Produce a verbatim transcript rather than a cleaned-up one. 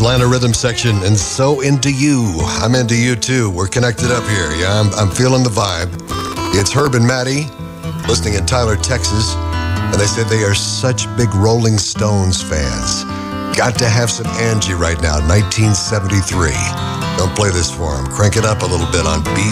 Atlanta Rhythm Section, and so into you. I'm into you too. We're connected up here. Yeah, I'm, I'm feeling the vibe. It's Herb and Maddie, listening in Tyler, Texas, and they said they are such big Rolling Stones fans. Got to have some Angie right now, nineteen seventy-three. Don't play this for them. Crank it up a little bit on B